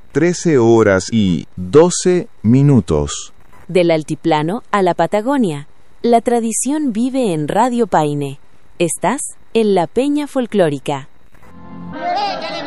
13:12. Del altiplano a la Patagonia, la tradición vive en Radio Paine. Estás en la Peña Folclórica.